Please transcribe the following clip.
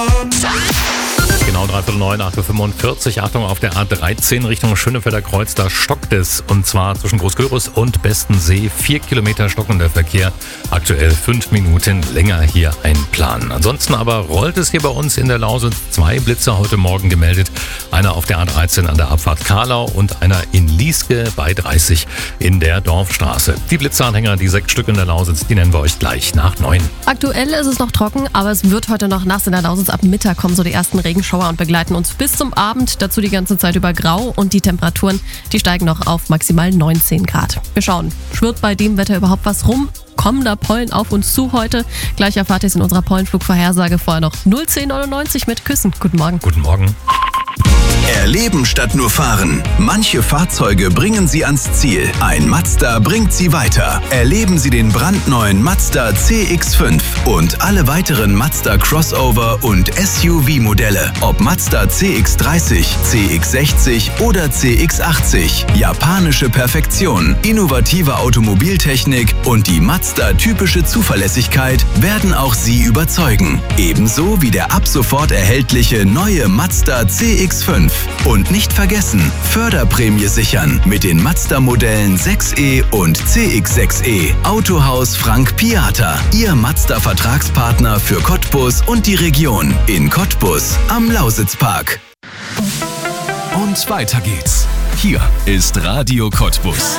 Genau, 8:45, 8:45 Uhr. Achtung, auf der A13 Richtung Schönefelder Kreuz, da stockt es. Und zwar zwischen Großkürbis und Bestensee. 4 Kilometer stockender Verkehr. Aktuell 5 Minuten länger hier einplanen. Ansonsten aber rollt es hier bei uns in der Lausitz. 2 Blitze heute Morgen gemeldet. Einer auf der A13 an der Abfahrt Karlau und einer in Lieske bei 30 in der Dorfstraße. Die Blitzeanhänger, die 6 Stück in der Lausitz, die nennen wir euch gleich nach 9. Aktuell ist es noch trocken, aber es wird heute noch nass in der Lausitz. Ab Mittag kommen so die ersten Regenschauer und begleiten uns bis zum Abend. Dazu die ganze Zeit über grau und die Temperaturen, die steigen noch auf maximal 19 Grad. Wir schauen, schwirrt bei dem Wetter überhaupt was rum? Kommen da Pollen auf uns zu heute? Gleich erfahrt ihr es in unserer Pollenflugvorhersage. Vorher noch 01099 mit Küssen. Guten Morgen. Guten Morgen. Erleben statt nur fahren. Manche Fahrzeuge bringen Sie ans Ziel. Ein Mazda bringt Sie weiter. Erleben Sie den brandneuen Mazda CX-5 und alle weiteren Mazda Crossover und SUV-Modelle. Ob Mazda CX-30, CX-60 oder CX-80. Japanische Perfektion, innovative Automobiltechnik und die Mazda-typische Zuverlässigkeit werden auch Sie überzeugen. Ebenso wie der ab sofort erhältliche neue Mazda CX-5. Und nicht vergessen, Förderprämie sichern mit den Mazda-Modellen 6e und CX-6e. Autohaus Frank Piata, Ihr Mazda-Vertragspartner für Cottbus und die Region. In Cottbus am Lausitzpark. Und weiter geht's. Hier ist Radio Cottbus.